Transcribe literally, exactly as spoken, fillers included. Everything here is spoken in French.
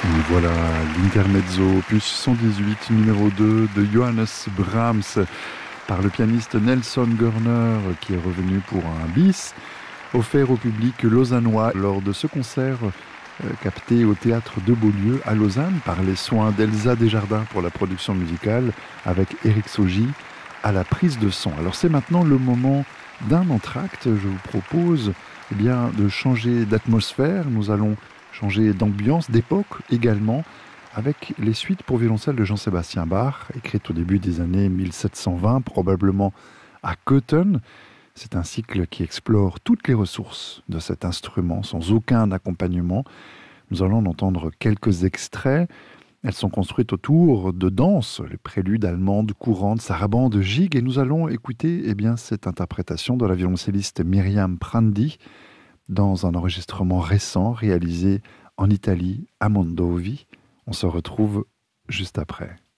Et voilà l'intermezzo opus cent dix-huit numéro deux de Johannes Brahms par le pianiste Nelson Görner qui est revenu pour un bis offert au public lausannois lors de ce concert euh, capté au théâtre de Beaulieu à Lausanne par les soins d'Elsa Desjardins pour la production musicale avec Éric Saugy à la prise de son. Alors c'est maintenant le moment d'un entracte. Je vous propose eh bien, de changer d'atmosphère. Nous allons changer d'ambiance, d'époque également, avec les suites pour violoncelle de Jean-Sébastien Bach, écrites au début des années mille sept cent vingt, probablement à Cöthen. C'est un cycle qui explore toutes les ressources de cet instrument, sans aucun accompagnement. Nous allons en entendre quelques extraits. Elles sont construites autour de danses, les préludes allemandes, courantes, sarabandes, gigues, et nous allons écouter eh bien, cette interprétation de la violoncelliste Myriam Prandi, dans un enregistrement récent réalisé en Italie, à Mondovì. On se retrouve juste après.